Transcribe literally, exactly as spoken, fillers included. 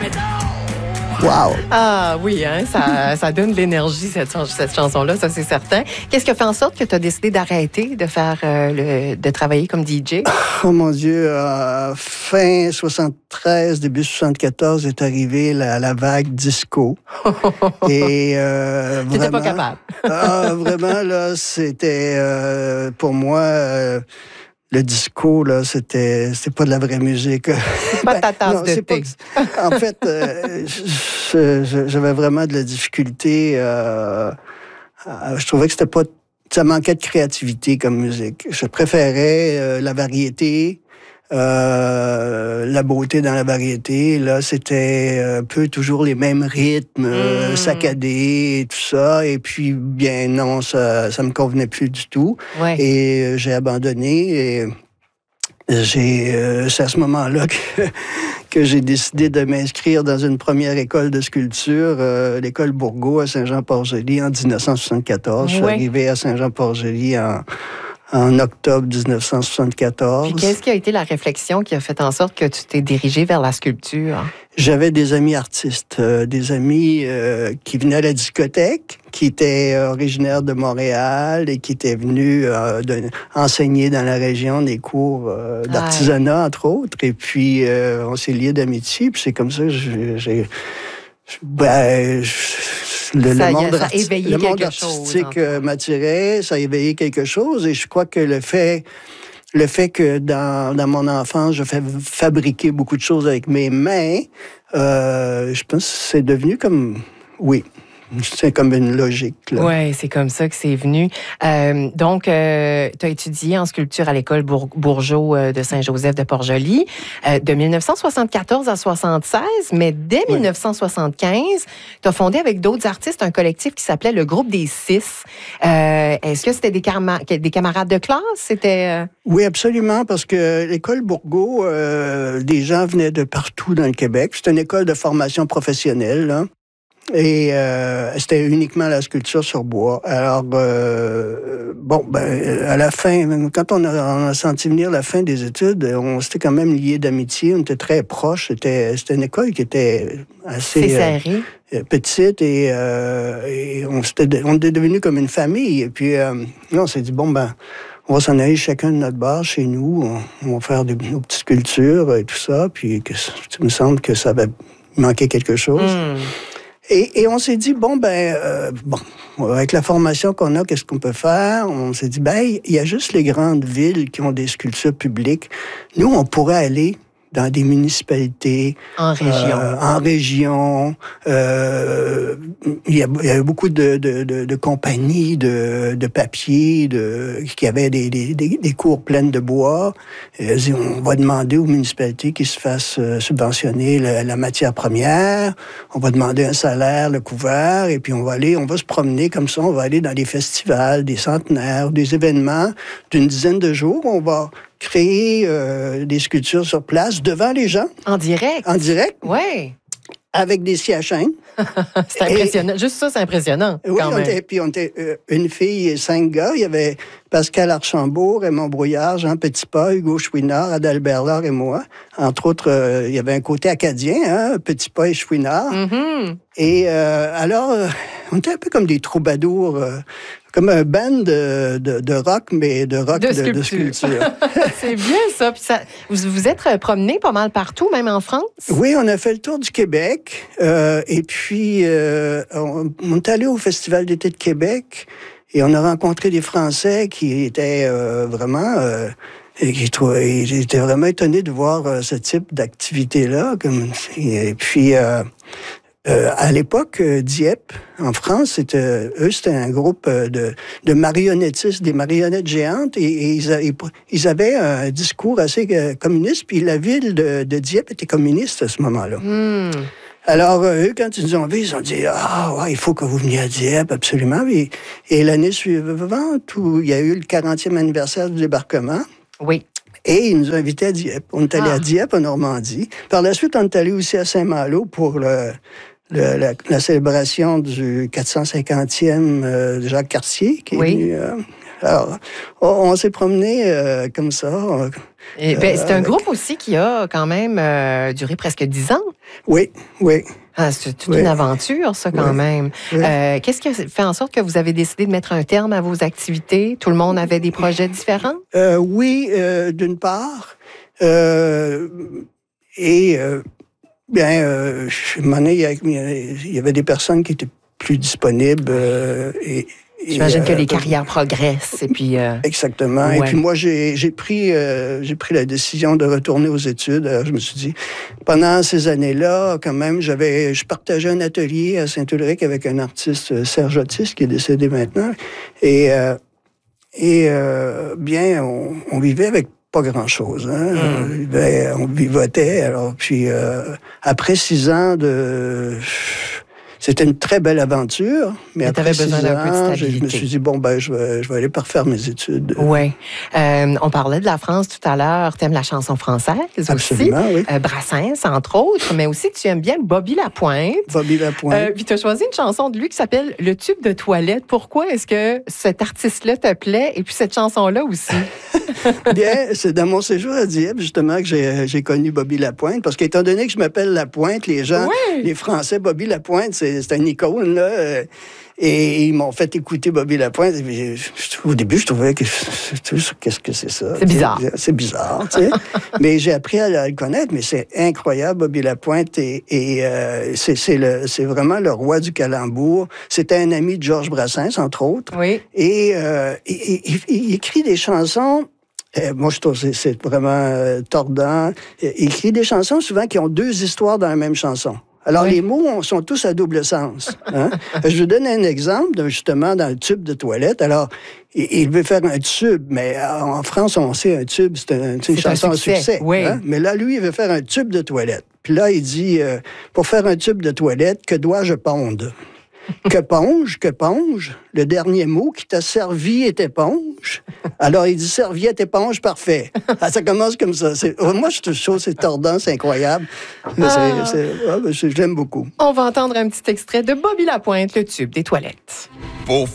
Wow! Ah oui, hein, ça, ça donne de l'énergie, cette, cette chanson-là, ça c'est certain. Qu'est-ce qui a fait en sorte que tu as décidé d'arrêter de faire euh, le, de travailler comme D J? Oh mon Dieu, euh, fin soixante-treize, début soixante-quatorze est arrivée la, la vague disco. Et euh, T'étais pas capable. ah, vraiment, là, c'était euh, pour moi... Euh, le disco, là, c'était, c'était pas de la vraie musique. C'est pas ta tasse de thé. En fait, euh, je, je, j'avais vraiment de la difficulté. Euh, euh, je trouvais que c'était pas... Ça manquait de créativité comme musique. Je préférais euh, la variété, euh, la beauté dans la variété. Là, c'était un peu toujours les mêmes rythmes, euh, mmh. saccadés et tout ça. Et puis, bien non, ça ça me convenait plus du tout. Ouais. Et euh, j'ai abandonné. Et j'ai, euh, c'est à ce moment-là que, que j'ai décidé de m'inscrire dans une première école de sculpture, euh, l'école Bourgault à Saint-Jean-Port-Joli en dix-neuf cent soixante-quatorze. Ouais. Je suis arrivé à Saint-Jean-Port-Joli en... en octobre dix-neuf cent soixante-quatorze. Puis qu'est-ce qui a été la réflexion qui a fait en sorte que tu t'es dirigé vers la sculpture? J'avais des amis artistes, euh, des amis euh, qui venaient à la discothèque, qui étaient originaires de Montréal et qui étaient venus euh, de, enseigner dans la région des cours euh, d'artisanat, entre autres. Et puis, euh, on s'est liés d'amitié. Puis c'est comme ça que j'ai... j'ai ben, Le, ça, le monde, ça a arti- éveillé le monde quelque artistique chose, euh, m'attirait, ça a éveillé quelque chose. Et je crois que le fait, le fait que dans, dans mon enfance, je fais fabriquer beaucoup de choses avec mes mains, euh, je pense que c'est devenu comme... Oui. C'est comme une logique. Oui, c'est comme ça que c'est venu. Euh, donc, euh, tu as étudié en sculpture à l'école Bour- Bourgeot euh, de Saint-Joseph de Port-Joli euh, de dix-neuf cent soixante-quatorze à soixante-seize, mais dès oui. dix-neuf cent soixante-quinze, tu as fondé avec d'autres artistes un collectif qui s'appelait le Groupe des Six. Euh, est-ce que c'était des, cam- des camarades de classe? C'était... Euh... Oui, absolument, parce que l'école Bourgault, euh, des gens venaient de partout dans le Québec. C'est une école de formation professionnelle, là. Et euh, c'était uniquement la sculpture sur bois. Alors, euh, bon, ben, à la fin, quand on a, on a senti venir la fin des études, on s'était quand même liés d'amitié, on était très proches. C'était, c'était une école qui était assez serré. Euh, petite et, euh, et on, s'était, on était devenus comme une famille. Et puis, euh, là, on s'est dit, bon, ben, on va s'en aller chacun de notre bar chez nous, on, on va faire des, nos petites sculptures et tout ça, puis que, ça me semble que ça va manquer quelque chose. Mm. Et, et on s'est dit, bon, ben, euh, bon, avec la formation qu'on a, qu'est-ce qu'on peut faire? On s'est dit, ben, il y a juste les grandes villes qui ont des sculptures publiques. Nous, on pourrait aller dans des municipalités. En région. Euh, en région. Euh, il, y a, il y a beaucoup de, de, de, de compagnies de, de papier de, qui avaient des, des, des cours pleines de bois. Et on va demander aux municipalités qu'ils se fassent subventionner la, la matière première. On va demander un salaire, le couvert, et puis on va aller, on va se promener comme ça. On va aller dans des festivals, des centenaires, des événements d'une dizaine de jours. On va créer euh, des sculptures sur place devant les gens. En direct? En direct. Oui. Avec des scies à chaîne. C'est impressionnant. Et, juste ça, c'est impressionnant. Oui, quand on même. était, puis on était euh, une fille et cinq gars. Il y avait Pascal Archambault, Raymond Brouillard, Jean Petitpas, Hugo Chouinard, Adalbert Laure et moi. Entre autres, euh, il y avait un côté acadien, hein, Petitpas et Chouinard. Mm-hmm. Et euh, alors, euh, on était un peu comme des troubadours, euh, comme un band de, de, de rock, mais de rock de, de, sculpture. de sculpture. C'est bien ça. Puis ça. Vous vous êtes promenés pas mal partout, même en France? Oui, on a fait le tour du Québec. Euh, et puis, euh, on, on est allé au Festival d'été de Québec et on a rencontré des Français qui étaient euh, vraiment... Euh, et qui trouvaient, ils étaient vraiment étonnés de voir euh, ce type d'activité-là. Comme, et puis... Euh, Euh, à l'époque, euh, Dieppe, en France, c'était, eux, c'était un groupe euh, de, de marionnettistes, des marionnettes géantes, et, et ils, a, ils avaient un discours assez euh, communiste, puis la ville de, de Dieppe était communiste à ce moment-là. Mm. Alors, euh, eux, quand ils nous ont vus, ils ont dit « Ah, ouais, il faut que vous veniez à Dieppe, absolument. » Et, et l'année suivante, où il y a eu le quarantième anniversaire du débarquement, oui. Et ils nous ont invités à Dieppe. On est allé ah. à Dieppe, en Normandie. Par la suite, on est allé aussi à Saint-Malo pour le... Le, la, la célébration du quatre cent cinquantième euh, de Jacques Cartier, qui est oui. venu euh, Alors, on, on s'est promené euh, comme ça. Et, ben, c'est un avec... groupe aussi qui a quand même euh, duré presque dix ans. Oui, oui. Ah, c'est toute oui. une aventure, ça, quand oui. même. Oui. Euh, qu'est-ce qui a fait en sorte que vous avez décidé de mettre un terme à vos activités? Tout le monde avait des projets différents? Euh, oui, euh, d'une part. Euh, et, euh, bien, euh, il y avait des personnes qui étaient plus disponibles euh, et J'imagine et, que euh, les carrières progressent et puis. Euh... Exactement. Ouais. Et puis moi, j'ai, j'ai pris euh, j'ai pris la décision de retourner aux études. Alors, je me suis dit, pendant ces années-là, quand même, j'avais je partageais un atelier à Saint-Ulrich avec un artiste, Serge Otis, qui est décédé maintenant. Et euh, et euh, bien, on, on vivait avec pas grand-chose. Hein? Mm. On, vivait, on vivotait. Alors puis euh, après six ans de C'était une très belle aventure, mais, mais après six besoin d'un peu de stabilité. Je me suis dit, bon, ben, je vais, je vais aller parfaire mes études. Oui. Euh, on parlait de la France tout à l'heure. Tu aimes la chanson française Absolument, aussi. Oui. Euh, Brassens, entre autres, mais aussi tu aimes bien Bobby Lapointe. Bobby Lapointe. Euh, puis tu as choisi une chanson de lui qui s'appelle « Le tube de toilette ». Pourquoi est-ce que cet artiste-là te plaît et puis cette chanson-là aussi? Bien, c'est dans mon séjour à Dieppe, justement, que j'ai, j'ai connu Bobby Lapointe, parce qu'étant donné que je m'appelle Lapointe, les gens, oui. les Français, Bobby Lapointe, c'est, c'est une icône, là. Et ils m'ont fait écouter Bobby Lapointe. Et au début, je trouvais que qu'est-ce que c'est ça? C'est bizarre. C'est bizarre, tu sais. Mais j'ai appris à le connaître, mais c'est incroyable, Bobby Lapointe. Et, et euh, c'est, c'est, le, c'est vraiment le roi du calembour. C'était un ami de Georges Brassens, entre autres. Oui. Et euh, il, il, il écrit des chansons. Euh, moi, je trouve que c'est, c'est vraiment euh, tordant. Il écrit des chansons souvent qui ont deux histoires dans la même chanson. Alors, oui. les mots sont tous à double sens. Hein? Je vous donne un exemple, justement, dans le tube de toilette. Alors, il veut faire un tube, mais en France, on sait, un tube, c'est, un, c'est une c'est chanson à succès. succès oui. hein? Mais là, lui, il veut faire un tube de toilette. Puis là, il dit, euh, pour faire un tube de toilette, que dois-je pondre? Que ponge, que ponge, le dernier mot qui t'a servi est éponge. Alors, il dit serviette, éponge, parfait. Ah, ça commence comme ça. C'est, moi, je trouve ça, c'est tordant, c'est incroyable. Mais ah. c'est, c'est, ah, je l'aime beaucoup. On va entendre un petit extrait de Bobby Lapointe, le tube des toilettes. Pour